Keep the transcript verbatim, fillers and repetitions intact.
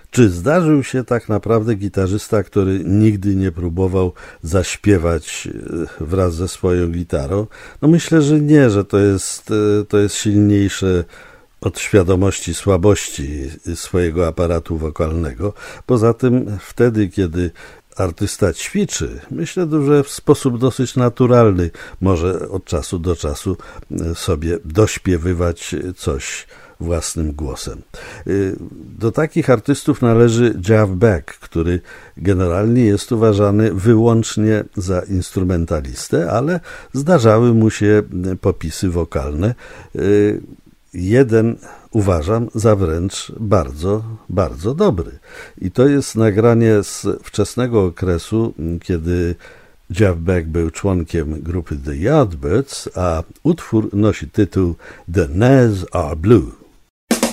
Czy zdarzył się tak naprawdę gitarzysta, który nigdy nie próbował zaśpiewać wraz ze swoją gitarą? No myślę, że nie, że to jest, to jest silniejsze od świadomości słabości swojego aparatu wokalnego. Poza tym wtedy, kiedy artysta ćwiczy, myślę, że w sposób dosyć naturalny może od czasu do czasu sobie dośpiewywać coś własnym głosem. Do takich artystów należy Jeff Beck, który generalnie jest uważany wyłącznie za instrumentalistę, ale zdarzały mu się popisy wokalne. Jeden uważam za wręcz bardzo, bardzo dobry. I to jest nagranie z wczesnego okresu, kiedy Jeff Beck był członkiem grupy The Yardbirds, a utwór nosi tytuł The Nares Are Blue.